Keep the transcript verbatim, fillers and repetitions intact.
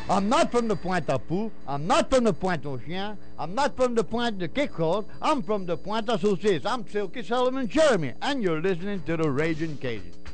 I'm not from the Pointe à Pou. I'm not from the Pointe aux Chiens. I'm not from the Pointe de quelque chose. I'm from the Pointe à Saucisse. I'm Silky Sullivan Jeremy, and you're listening to the Raging Cajun.